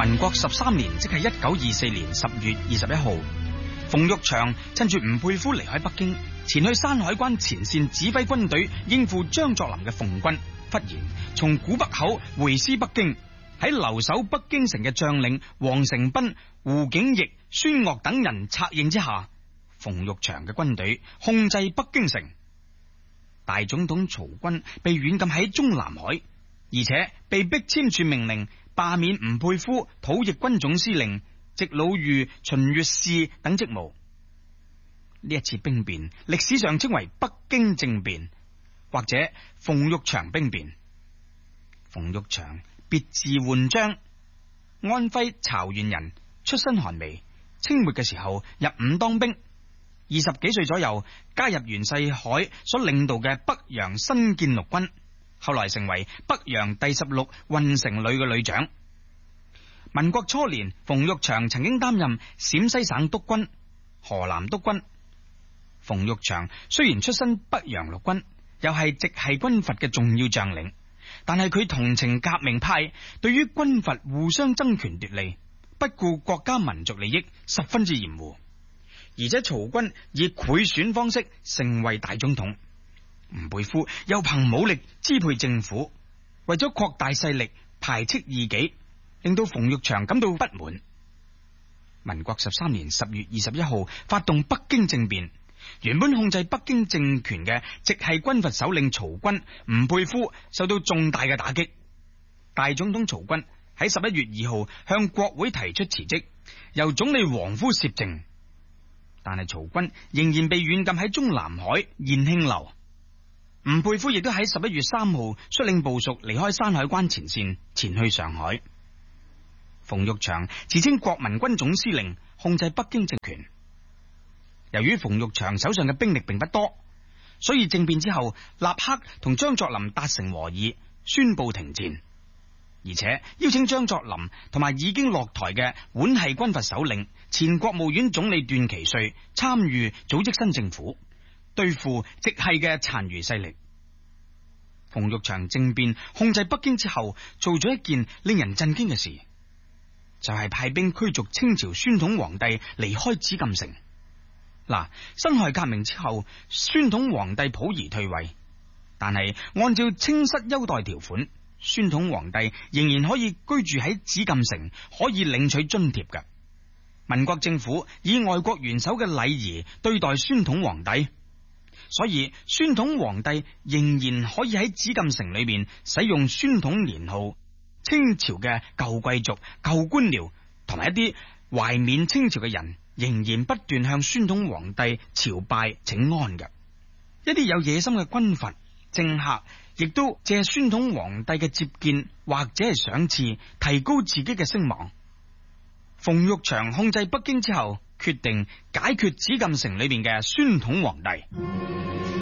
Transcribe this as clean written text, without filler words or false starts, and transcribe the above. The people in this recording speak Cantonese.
民國13年，即係1924年10月21號，馮玉祥趁住吳佩孚離開北京，前去山海關前線指揮軍隊應付張作霖嘅奉軍，忽然從古北口回師北京。喺留守北京城嘅將領黃成斌、胡景翼、孫岳等人策應之下，馮玉祥嘅軍隊控制北京城。大總統曹軍被軟禁喺中南海，而且被逼簽署命令罷免吳佩孚討逆軍總司令、直魯豫巡閱使等職務。呢一次兵變歷史上稱為北京政變，或者馮玉祥兵變。馮玉祥別字煥章，安徽巢縣人，出身寒微。清末嘅時候入伍當兵，20幾歲左右加入袁世凱所領導嘅北洋新建陸軍，後來成為北洋第16運城旅嘅旅長。民國初年，馮玉祥曾經擔任陝西省督軍、河南督軍。馮玉祥雖然出身北洋陸軍，又係直系軍閥嘅重要將領，但係佢同情革命派，對於軍閥互相爭權奪利，不顧國家民族利益，十分之嚴護。而且曹軍以賄選方式成為大總統，吳佩孚又憑武力支配政府，為咗擴大勢力，排斥異己，令到馮玉祥感到不滿。民國13年10月21號發動北京政變，原本控制北京政權嘅直系軍閥首領曹軍、吳佩孚受到重大嘅打擊。大總統曹軍喺11月2號向國會提出辭職，由總理王夫攝政。但係曹軍仍然被軟禁喺中南海延慶樓。吳佩孚亦都喺11月3號率領部屬離開山海關前線，前去上海。馮玉祥自稱國民軍總司令，控制北京政權。由於馮玉祥手上嘅兵力並不多，所以政變之後立刻同張作霖達成和議，宣布停戰，而且邀請張作霖同埋已經落台嘅皖系軍閥首領、前國務院總理段祺瑞參與組織新政府，對付直系嘅殘餘勢力。馮玉祥政變控制北京之後，做咗一件令人震驚嘅事，就係派兵驅逐清朝宣統皇帝離開紫禁城。嗱，辛亥革命之後，宣統皇帝溥儀退位，但係按照清室優待條款，宣統皇帝仍然可以居住喺紫禁城，可以領取津貼嘅。民國政府以外國元首嘅禮儀對待宣統皇帝，所以宣統皇帝仍然可以喺紫禁城裏面使用宣統年號。清朝嘅舊貴族、舊官僚同埋一啲懷緬清朝嘅人，仍然不斷向宣統皇帝朝拜請安嘅。一啲有野心嘅軍閥政客，亦都借宣統皇帝嘅接見或者係賞賜，提高自己嘅聲望。馮玉祥控制北京之後，決定解決紫禁城裏邊嘅宣統皇帝。